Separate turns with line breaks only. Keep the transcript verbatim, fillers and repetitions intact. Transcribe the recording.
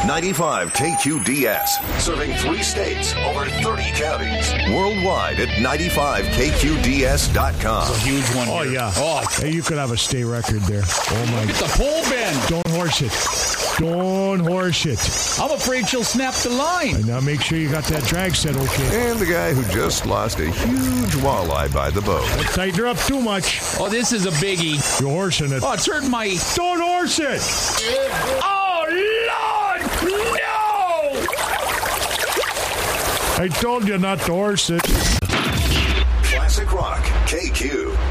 ninety-five K Q D S, serving three states, over thirty counties. Worldwide at ninety-five K Q D S dot com.
It's a huge one.
Oh,
here.
yeah.
Oh,
Hey, you could have a state record there. Oh, my.
look at the pole bend.
Don't horse it. Don't horse it.
I'm afraid she'll snap the line.
And now make sure you got that drag set okay.
And the guy who just lost a huge walleye by the boat.
Don't tighten her up too much.
Oh, this is a biggie.
You're horsing it.
Oh, it's hurting my...
Don't horse it.
Oh, Lord, no!
I told you not to horse it.
Classic Rock, K Q.